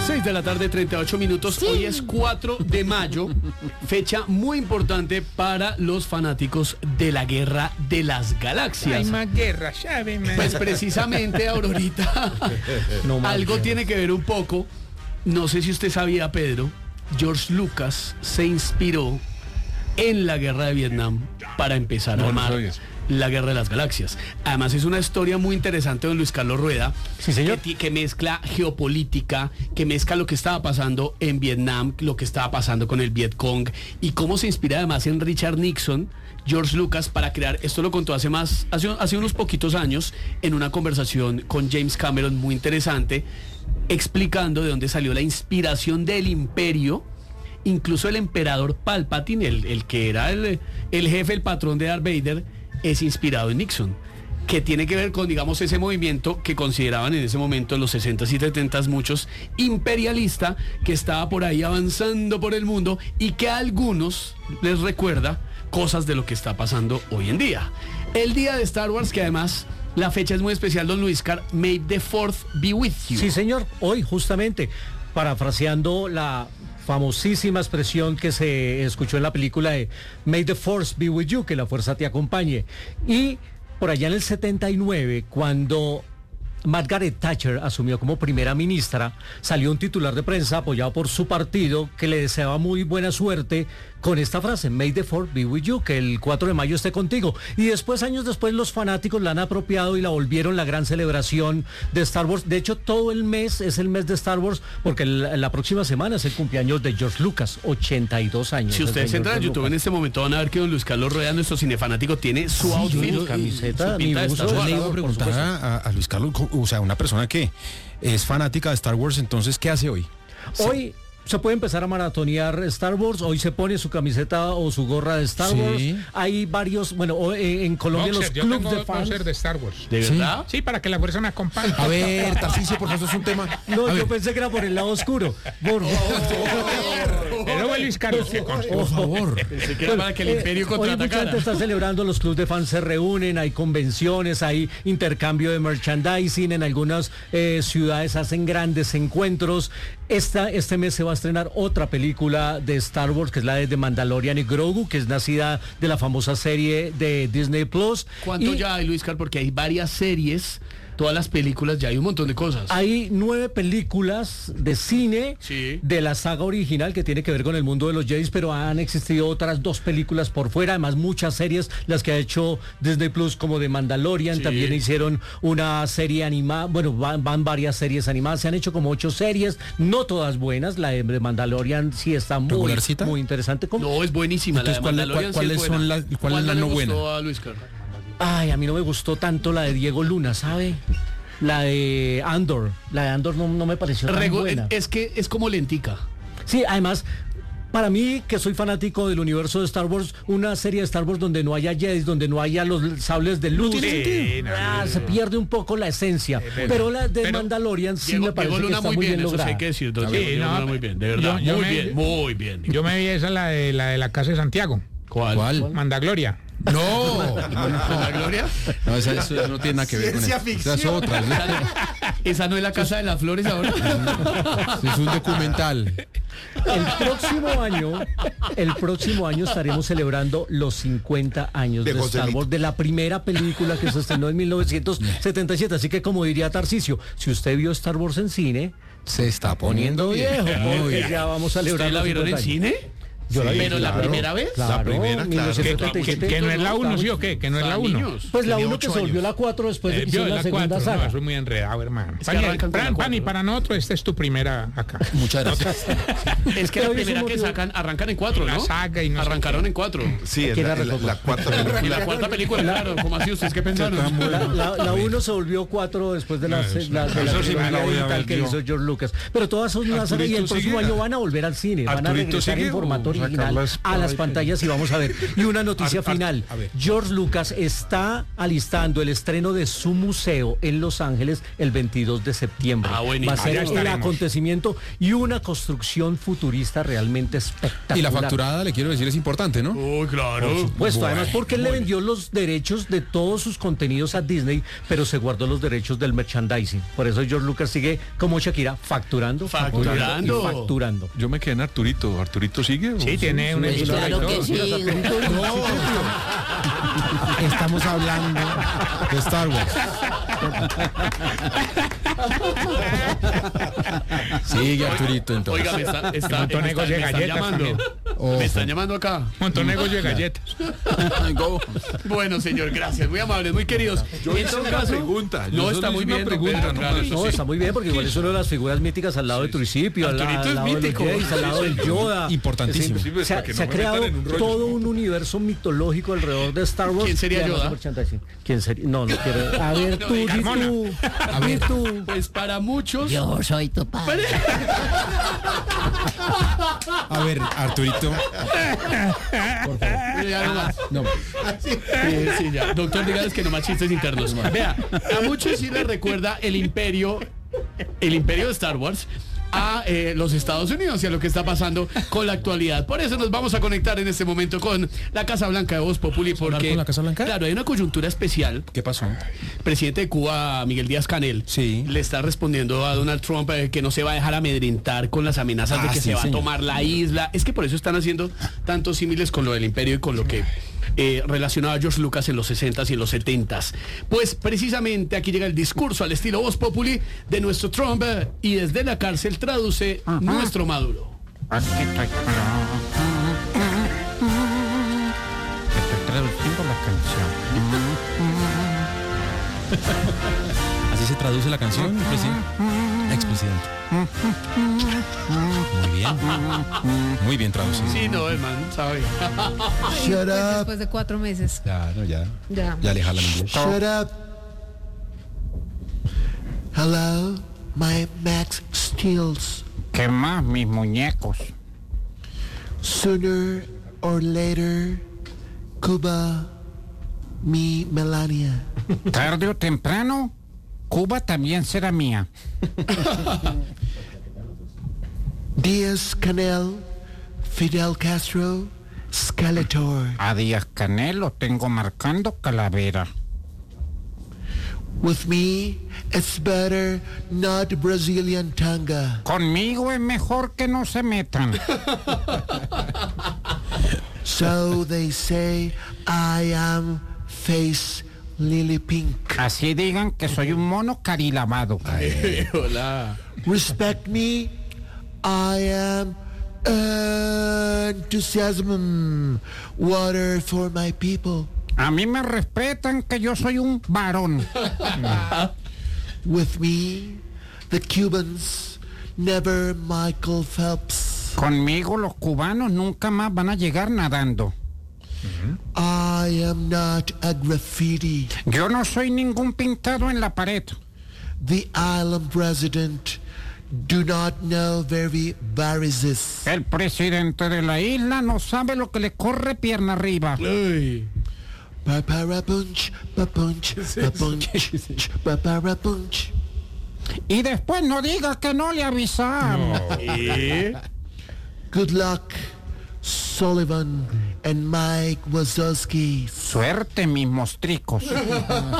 6 de la tarde, 38 minutos. Sí. Hoy es 4 de mayo, fecha muy importante para los fanáticos de la Guerra de las Galaxias. Hay más guerra, ¿sabe? Pues precisamente, Aurorita, algo tiene que ver un poco. No sé si usted sabía, Pedro, George Lucas se inspiró en la Guerra de Vietnam para empezar a armar la Guerra de las Galaxias. Además es una historia muy interesante, don Luis Carlos Rueda. Sí, señor. Que mezcla geopolítica, que mezcla lo que estaba pasando en Vietnam, lo que estaba pasando con el Vietcong y cómo se inspira además en Richard Nixon, George Lucas, para crear, esto lo contó hace unos poquitos años en una conversación con James Cameron muy interesante, explicando de dónde salió la inspiración del imperio. Incluso el emperador Palpatine, el que era el jefe, el patrón de Darth Vader, es inspirado en Nixon, que tiene que ver con, digamos, ese movimiento que consideraban en ese momento, en los 60s y 70s, muchos, imperialista, que estaba por ahí avanzando por el mundo y que a algunos les recuerda cosas de lo que está pasando hoy en día. El día de Star Wars, que además la fecha es muy especial, don Luiscar, May the Fourth be with you. Sí, señor, hoy justamente, parafraseando la famosísima expresión que se escuchó en la película de May the Force be with you, que la fuerza te acompañe. Y por allá en el 79, cuando Margaret Thatcher asumió como primera ministra, salió un titular de prensa apoyado por su partido que le deseaba muy buena suerte con esta frase, May the Fourth be with you, que el 4 de mayo esté contigo. Y después, años después, los fanáticos la han apropiado y la volvieron la gran celebración de Star Wars. De hecho, todo el mes es el mes de Star Wars, porque la próxima semana es el cumpleaños de George Lucas, 82 años. Si ustedes entran a YouTube en este momento, van a ver que don Luis Carlos Rueda, nuestro cinefanático, tiene su outfit, su camiseta, su pinta de Star Wars. Le iba a preguntar a Luis Carlos, o sea, una persona que es fanática de Star Wars, entonces, ¿qué hace hoy? Hoy se puede empezar a maratonear Star Wars. Hoy se pone su camiseta o su gorra de Star Wars. Hay varios, bueno, en Colombia Boxer, los clubs de fans. De Star Wars. ¿De verdad? Sí, para que la fuerza me acompañe. A ver, Tarcisio, por favor, es un tema. No, yo pensé que era por el lado oscuro. Por favor. Pero Luis Carlos, por favor. Pensé que era para que el imperio contraatacara. Hoy mucha gente está celebrando, los clubs de fans se reúnen, hay convenciones, hay intercambio de merchandising, en algunas ciudades hacen grandes encuentros. Este mes se va a estrenar otra película de Star Wars, que es la de The Mandalorian y Grogu, que es nacida de la famosa serie de Disney Plus. ¿Cuánto ya hay, Luis Carlos? Porque hay varias series, todas las películas, ya hay un montón de cosas. Hay 9 películas de cine de la saga original que tiene que ver con el mundo de los Jedi, pero han existido otras 2 películas por fuera, además muchas series, las que ha hecho Disney Plus, como de Mandalorian, también hicieron una serie animada, bueno, van varias series animadas, se han hecho como 8 series, no todas buenas, la de Mandalorian sí está muy interesante. No, es buenísima. Entonces, la de Mandalorian ¿cuáles son las no buenas? A Luis Carlos? Ay, a mí no me gustó tanto la de Diego Luna, ¿sabe? La de Andor no me pareció tan buena. Es que es como lentica. Sí, además, para mí, que soy fanático del universo de Star Wars, una serie de Star Wars donde no haya Jedi, donde no haya los sables de luz, se pierde un poco la esencia. Pero la de Mandalorian sí me parece que está muy bien lograda. Eso sí hay que decir, muy bien, de verdad, muy bien. Yo me vi esa, la de la Casa de Santiago. ¿Cuál? Mandagloria. No. ¿La Gloria? No, eso no tiene nada que ver con eso. Esa es otra. ¿Esa no es la Casa de las Flores ahora? Es un documental. El próximo año estaremos celebrando los 50 años de Star Wars, de la primera película que se estrenó en 1977. Así que, como diría Tarcisio, si usted vio Star Wars en cine, se está poniendo viejo, porque ya vamos a celebrar. ¿Usted la vieron en cine? Yo la vi, ¿Pero la primera vez? Claro, la primera, claro. Que no es la 1, ¿sí o qué? Que no es la 1. Pues la 1 que se volvió la 4 después de que hicieron la segunda saga. No, soy muy enredado, hermano. Pani, para nosotros, esta es tu primera acá. Muchas gracias. Es que la primera que sacan, arrancan en 4, ¿no? La saga y no arrancaron en 4. Sí, es la cuarta película. Y la cuarta película, claro. ¿Cómo así? ¿Ustedes qué pensaron? La 1 se volvió 4 después de la trilogía digital que hizo George Lucas. Pero todas son una saga y el próximo año van a volver al cine. Van a regresar en formato original a las pantallas y vamos a ver. Y una noticia final. George Lucas está alistando el estreno de su museo en Los Ángeles el 22 de septiembre. Va a ser el acontecimiento y una construcción futurista realmente espectacular. Y la facturada, le quiero decir, es importante, ¿no? Claro. Por supuesto, además porque él le vendió los derechos de todos sus contenidos a Disney, pero se guardó los derechos del merchandising. Por eso George Lucas sigue como Shakira, facturando. Yo me quedé en Arturito. ¿Arturito sigue? Sí, tiene un Claro que sí. Estamos hablando de Star Wars. Sigue Arturito, entonces. Oiga, me están llamando. Me están llamando acá. Montoneros de galletas. Bueno, señor, gracias. Muy amables, muy queridos. Yo hice una pregunta. No, está muy bien. No, está muy bien porque igual es una de las figuras míticas al lado de Tricipio, al lado de los Jays, al lado del Yoda. Importantísimo. Se ha creado todo un universo mitológico alrededor de Star Wars. ¿Quién sería Yoda? ¿Quién sería? No quiero. A ver, tú. A ver, tú. Pues para muchos. Yo soy tu padre. A ver, Arturito. Por favor. Ya no más. No. Sí, ya. Doctor, dígales que no más chistes internos. Vea, a muchos sí les recuerda el imperio de Star Wars a los Estados Unidos y a lo que está pasando con la actualidad. Por eso nos vamos a conectar en este momento con la Casa Blanca de Voz Populi, porque con la Casa Blanca? Claro, hay una coyuntura especial. ¿Qué pasó? El presidente de Cuba, Miguel Díaz-Canel, sí, le está respondiendo a Donald Trump que no se va a dejar amedrentar con las amenazas de que se va a tomar la isla. Es que por eso están haciendo tantos símiles con lo del imperio y con lo que relacionaba a George Lucas en los 60s y en los 70s. Pues precisamente aquí llega el discurso al estilo Voz Populi de nuestro Trump y desde la cárcel traduce nuestro Maduro. Estoy traduciendo la canción. ¿Así se traduce la canción, expresidente? Muy bien traducido. Sí, no, hermano, sabe. Shut up. Después de 4 meses. Claro, ya le jala el inglés. Shut up. Hello, my Max Steels. ¿Qué más, mis muñecos? Sooner or later, Cuba, mi Melania. Tarde o temprano, Cuba también será mía. Díaz-Canel, Fidel Castro, Skeletor. A Díaz-Canel lo tengo marcando calavera. With me, it's better not Brazilian tanga. Conmigo es mejor que no se metan. So they say I am face lily pink. Así digan que soy un mono carilavado. Hola. Respect me, I am enthusiasm. Water for my people. A mí me respetan que yo soy un varón. With me, the Cubans, never Michael Phelps. Conmigo los cubanos nunca más van a llegar nadando. I am not a graffiti. Yo no soy ningún pintado en la pared. The island president do not know very varices. El presidente de la isla no sabe lo que le corre pierna arriba. Uy. Paparapunch, papunch, papunch, paparapunch. Y después no diga que no le avisamos. Good luck, Sullivan and Mike Wazowski. Suerte, mis mostricos.